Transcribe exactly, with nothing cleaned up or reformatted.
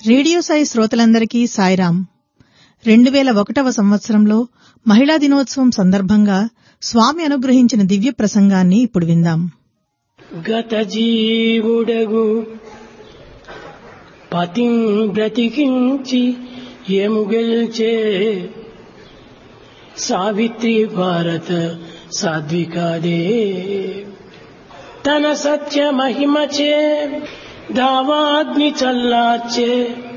Radio Sai శ్రోతలందరికీ సాయిరాం. రెండు వేల ఒకటవ సంవత్సరంలో మహిళా దినోత్సవం సందర్భంగా స్వామి అనుగ్రహించిన దివ్య ప్రసంగాన్ని ఇప్పుడు విందాం. గత జీవుడగు పతిం బ్రతికించి ఏము గెల్చే సావిత్రి భారత సాధ్వికాదే తన సత్య మహిమచే దావాగ్ని చల్లార్చే